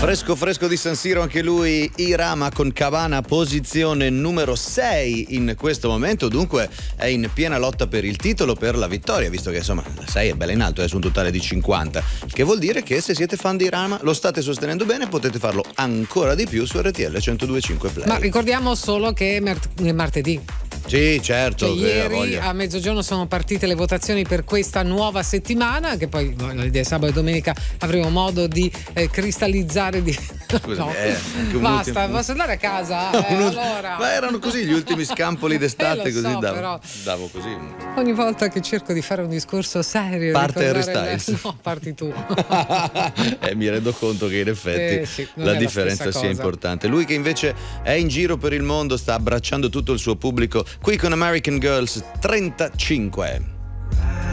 Fresco fresco di San Siro anche lui, Irama con Cavana, posizione numero 6 in questo momento, dunque è in piena lotta per il titolo, per la vittoria, visto che insomma la 6 è bella in alto, è su un totale di 50, il che vuol dire che se siete fan di Irama lo state sostenendo bene, potete farlo ancora di più su RTL 102.5 Play. Ma ricordiamo solo che è martedì. Sì, certo. Cioè, ieri a mezzogiorno sono partite le votazioni per questa nuova settimana, che poi sabato e domenica avremo modo di cristallizzare. Scusa, no. Basta, posso andare a casa? Allora. Ma erano così gli ultimi scampoli d'estate, lo così so, davo così. Ogni volta che cerco di fare un discorso serio, parte Harry Styles. No, parti tu. Mi rendo conto che in effetti sì, la differenza sia importante. Lui che invece è in giro per il mondo, sta abbracciando tutto il suo pubblico qui con American Girls 35.